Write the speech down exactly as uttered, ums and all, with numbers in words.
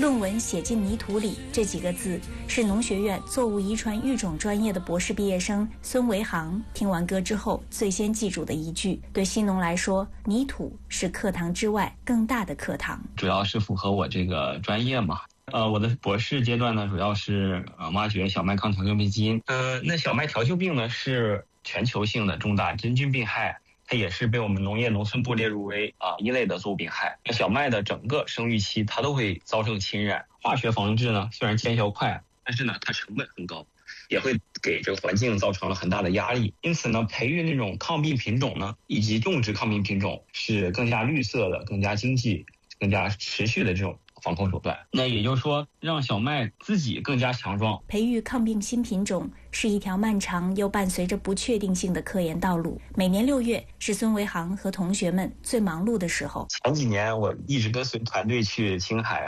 论文写进泥土里这几个字，是农学院作物遗传育种专业的博士毕业生孙维航听完歌之后最先记住的一句。对新农来说，泥土是课堂之外更大的课堂。 主要是符合我这个专业嘛。呃，我的博士阶段呢，主要是呃挖掘小麦抗调旧病基因。呃，那小麦调旧病呢是全球性的重大真菌病害。它也是被我们农业农村部列入为啊一类的作物病害。那小麦的整个生育期它都会遭受侵染。化学防治呢虽然见效快，但是呢它成本很高，也会给这个环境造成了很大的压力。因此呢，培育那种抗病品种呢，以及种植抗病品种是更加绿色的、更加经济、更加持续的这种防控手段。那也就是说，让小麦自己更加强壮。 培育抗病新品种是一条漫长又伴随着不确定性的科研道路。每年六月是孙维航和同学们最忙碌的时候。 前几年我一直跟随团队去青海